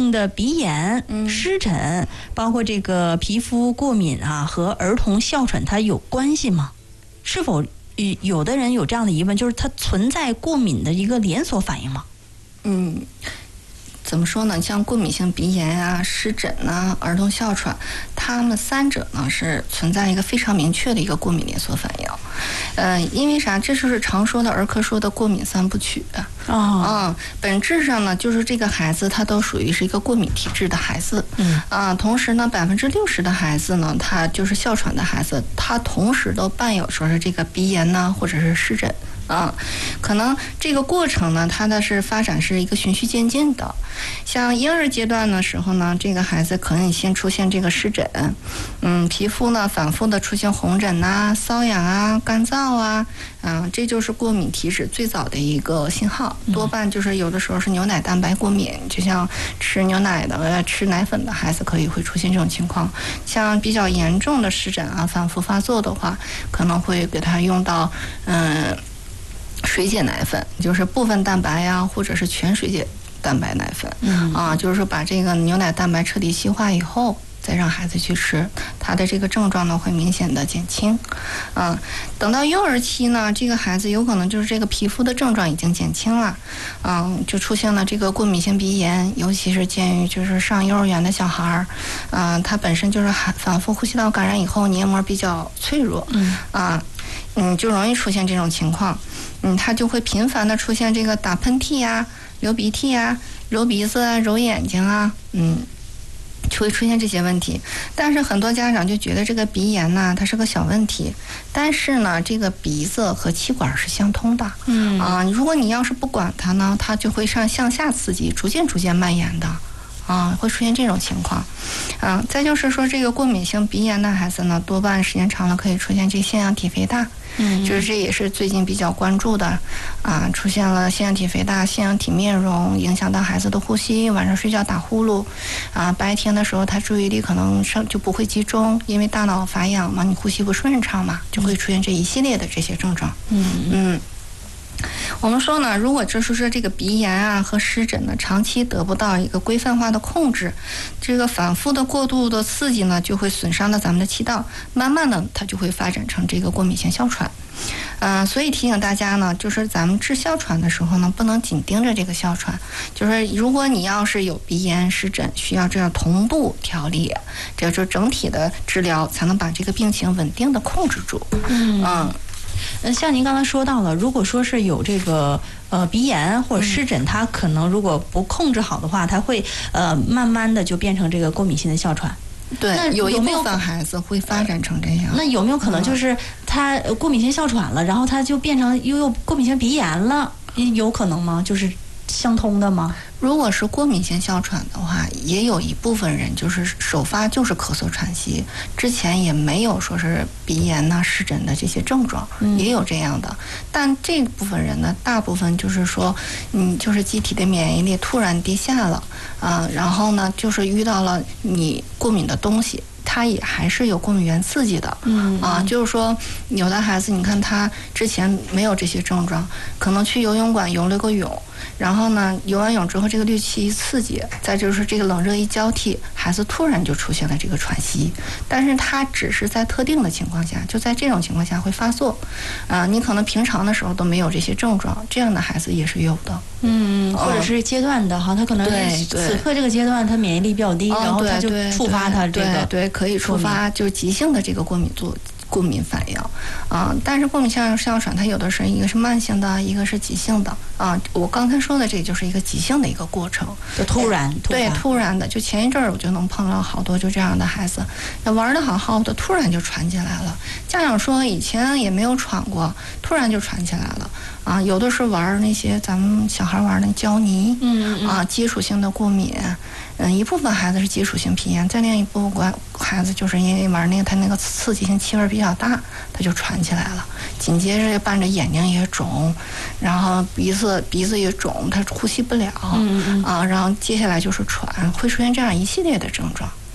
性的鼻炎、湿疹，包括这个皮肤过敏啊，和儿童哮喘它有关系吗？是否有的人有这样的疑问，就是它存在过敏的一个连锁反应吗？ 怎么说呢？像过敏性鼻炎啊、湿疹啊、儿童哮喘，它们三者呢是存在一个非常明确的一个过敏连锁反应。因为啥？这就是常说的儿科说的过敏三部曲。本质上呢，就是这个孩子他都属于是一个过敏体质的孩子。同时呢，60%的孩子呢，他就是哮喘的孩子，他同时都伴有说是这个鼻炎呢，或者是湿疹。可能这个过程呢，它的是发展是一个循序渐进的。像婴儿阶段的时候呢，这个孩子可能先出现这个湿疹，皮肤呢反复的出现红疹啊、瘙痒啊、干燥啊，这就是过敏体质最早的一个信号。多半就是有的时候是牛奶蛋白过敏，就像吃牛奶的、吃奶粉的孩子会出现这种情况。像比较严重的湿疹啊，反复发作的话，可能会给他用到水解奶粉，就是部分蛋白呀，或者是全水解蛋白奶粉。就是说把这个牛奶蛋白彻底稀化以后，再让孩子去吃，他的这个症状呢会明显的减轻。等到幼儿期呢，这个孩子有可能就是这个皮肤的症状已经减轻了，就出现了这个过敏性鼻炎，尤其是鉴于就是上幼儿园的小孩儿，他本身就是反复呼吸道感染以后黏膜比较脆弱，就容易出现这种情况。他就会频繁的出现这个打喷嚏呀、流鼻涕呀、揉鼻子啊、揉眼睛啊，就会出现这些问题。但是很多家长就觉得这个鼻炎呢，它是个小问题，但是呢，这个鼻子和气管是相通的。如果你要是不管它呢，它就会向下刺激，逐渐蔓延的。会出现这种情况。再就是说，这个过敏性鼻炎的孩子呢，多半时间长了可以出现这腺样体肥大。就是这也是最近比较关注的。出现了腺样体肥大、腺样体面容，影响到孩子的呼吸，晚上睡觉打呼噜。白天的时候他注意力可能就不会集中，因为大脑发痒嘛，你呼吸不顺畅嘛，就会出现这一系列的这些症状。我们说呢，如果就是说这个鼻炎啊和湿疹呢，长期得不到一个规范化的控制，这个反复的过度的刺激呢，就会损伤到咱们的气道，慢慢的它就会发展成这个过敏性哮喘。所以提醒大家呢，就是咱们治哮喘的时候呢，不能紧盯着这个哮喘，就是如果你要是有鼻炎湿疹，需要这样同步调理，这就整体的治疗才能把这个病情稳定的控制住。 像您刚才说到了，如果说是有这个鼻炎或者湿疹，它可能如果不控制好的话，它会慢慢的就变成这个过敏性的哮喘。 对， 那有一部分孩子会发展成这样。 那有没有可能就是他过敏性哮喘了，然后他就变成又有过敏性鼻炎了？有可能吗？就是相通的吗？ 如果是过敏性哮喘的话，也有一部分人就是首发就是咳嗽喘息，之前也没有说是鼻炎呐、湿疹的这些症状，也有这样的。但这部分人呢，大部分就是说，就是机体的免疫力突然低下了然后呢，就是遇到了你过敏的东西。他也还是有过敏原刺激的，就是说有的孩子，你看他之前没有这些症状，可能去游泳馆游了个泳，然后呢游完泳之后这个氯气一刺激，再就是这个冷热一交替，孩子突然就出现了这个喘息，但是他只是在特定的情况下，就在这种情况下会发作，你可能平常的时候都没有这些症状，这样的孩子也是有的。 或者是阶段的哈，他可能此刻这个阶段他免疫力比较低，然后他就触发他这个对可以触发就是急性的这个过敏反应但是过敏性哮喘它有的是一个是慢性的，一个是急性的我刚才说的这就是一个急性的一个过程， 就突然的，就前一阵儿我就能碰到好多就这样的孩子，玩得好好的，突然就传进来了。家长说以前也没有传过，突然就传起来了有的是玩那些咱们小孩玩那胶泥基础性的过敏。一部分孩子是基础性皮炎，再另一部分孩子就是因为玩那个他那个刺激性气味比较大，他就传起来了。紧接着伴着眼睛也肿，然后鼻子也肿，他呼吸不了然后接下来就是喘，会出现这样一系列的症状。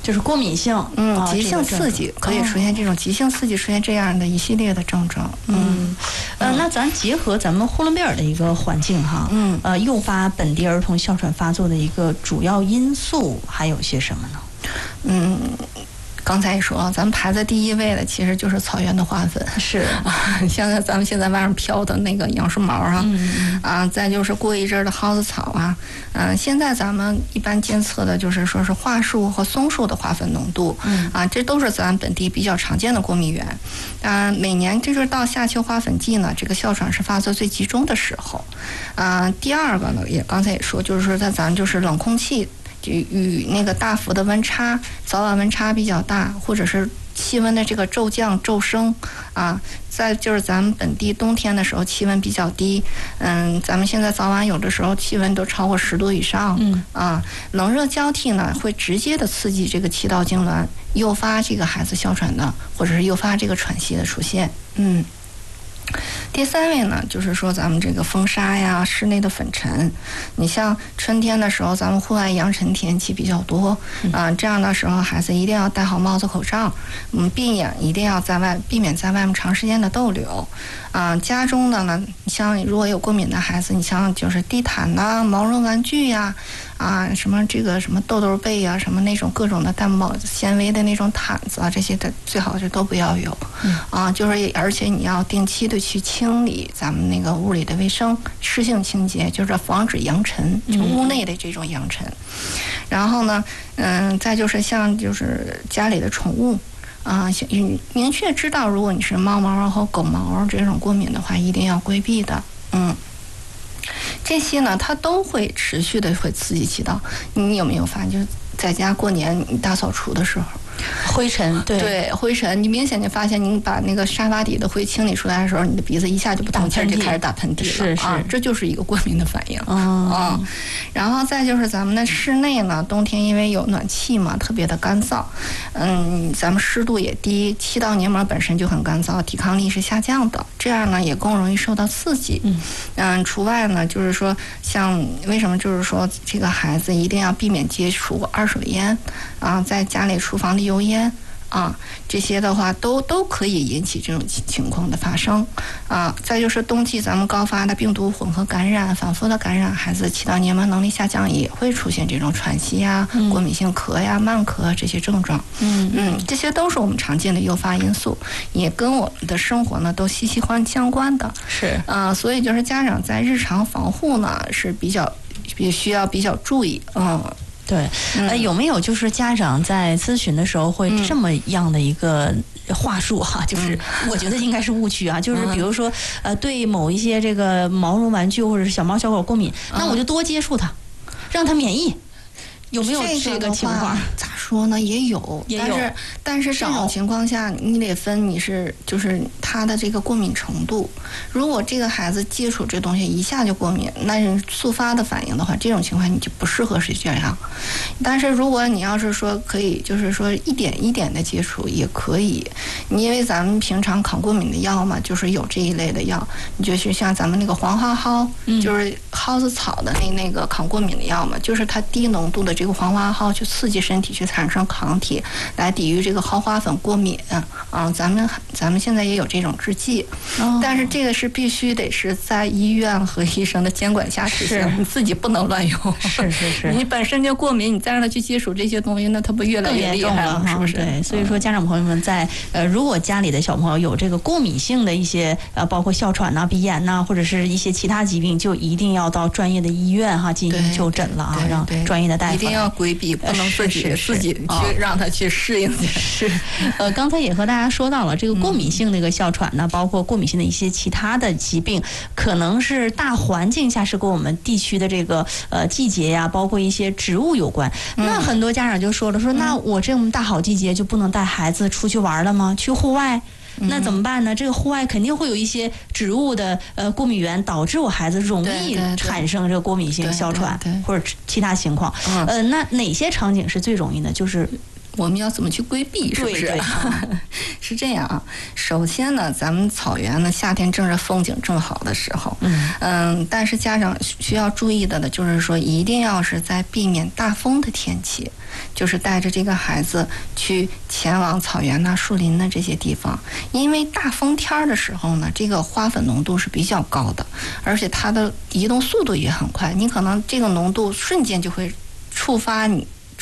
就是过敏性， 急性刺激可以出现这种急性刺激出现这样的一系列的症状。 那咱结合咱们呼伦贝尔的一个环境哈，诱发本地儿童哮喘发作的一个主要因素还有些什么呢？ 刚才也说了，咱们排在第一位的其实就是草原的花粉， 是像咱们现在外面飘的那个杨树毛啊，再就是过一阵的蒿子草啊，现在咱们一般监测的就是说是桦树和松树的花粉浓度，这都是咱本地比较常见的过敏源。每年就是到夏秋花粉季呢，这个哮喘是发作最集中的时候。第二个呢，刚才也说，就是说在咱就是冷空气与那个大幅的温差，早晚温差比较大，或者是气温的这个骤降骤升啊，再就是咱们本地冬天的时候气温比较低，咱们现在早晚有的时候气温都超过10度以上，冷热交替呢，会直接的刺激这个气道痉挛，诱发这个孩子哮喘的，或者是诱发这个喘息的出现，第三位呢，就是说咱们这个风沙呀、室内的粉尘。你像春天的时候，咱们户外扬尘天气比较多，这样的时候孩子一定要戴好帽子、口罩，一定要避免在外面长时间的逗留。家中的呢，像如果有过敏的孩子，你像就是地毯呐、毛绒玩具呀，什么这个什么豆豆被呀，什么那种各种的带毛纤维的那种毯子啊，这些的最好是都不要有。就是而且你要定期的去清理咱们那个屋里的卫生，湿性清洁，就是防止扬尘，就屋内的这种扬尘。然后呢，再就是像就是家里的宠物。明确知道，如果你是猫毛和狗毛这种过敏的话，一定要规避的。这些呢，它都会持续的会刺激气道。你有没有发现，就是在家过年你大扫除的时候， 灰尘，对灰尘，你明显就发现，你把那个沙发底的灰清理出来的时候，你的鼻子一下就不通气儿，就开始打喷嚏了。这就是一个过敏的反应。然后再就是咱们的室内呢，冬天因为有暖气嘛，特别的干燥，咱们湿度也低，气道黏膜本身就很干燥，抵抗力是下降的，这样呢也更容易受到刺激。除外呢，就是说像为什么就是说这个孩子一定要避免接触二手烟在家里厨房里油烟这些的话都可以引起这种情况的发生再就是冬季咱们高发的病毒混合感染、反复的感染，孩子气道黏膜能力下降，也会出现这种喘息呀、过敏性咳呀、慢咳这些症状。这些都是我们常见的诱发因素，也跟我们的生活呢都息息相关的。 是所以就是家长在日常防护呢是需要比较注意。 对，有没有就是家长在咨询的时候会这么样的一个话术就是我觉得应该是误区就是比如说对某一些这个毛绒玩具或者是小猫小狗过敏，那我就多接触它，让它免疫。有没有这个情况？ 咋说呢？也有，但是这种情况下，你得分就是他的这个过敏程度。如果这个孩子接触这东西一下就过敏，那是速发的反应的话，这种情况你就不适合是这样。但是如果你要是说可以，就是说一点一点的接触也可以。因为咱们平常抗过敏的药嘛，就是有这一类的药，你就是像咱们那个黄花蒿，就是蒿子草的那个抗过敏的药嘛，就是它低浓度的这个黄花蒿去刺激身体去产生抗体，来抵御这个蒿花粉过敏咱们现在也有这种制剂，但是这个是必须得是在医院和医生的监管下实行，你自己不能乱用。 是， 你本身就过敏，你再让他去接触这些东西，那他不越来越厉害了，是不是？ 对，所以说家长朋友们在如果家里的小朋友有这个过敏性的一些包括哮喘鼻炎或者是一些其他疾病，就一定要到专业的医院进行就诊了让专业的大夫一定要规避，不能自己去让他去适应。 是，刚才也和大家说到了这个过敏性的一个哮喘呢，包括过敏性的一些其他的疾病，可能是大环境下是跟我们地区的这个季节呀，包括一些植物有关。那很多家长就说了，那我这么大好季节就不能带孩子出去玩了吗？去户外？那怎么办呢？这个户外肯定会有一些植物的过敏源，导致我孩子容易产生这个过敏性哮喘或者其他情况。那哪些场景是最容易的？就是我们要怎么去规避，是不是？ 对是这样啊。首先呢，咱们草原呢，夏天正是风景正好的时候。但是家长需要注意的呢，就是说一定要是在避免大风的天气，就是带着这个孩子去前往草原呐、树林的这些地方。因为大风天的时候呢，这个花粉浓度是比较高的，而且它的移动速度也很快，你可能这个浓度瞬间就会触发你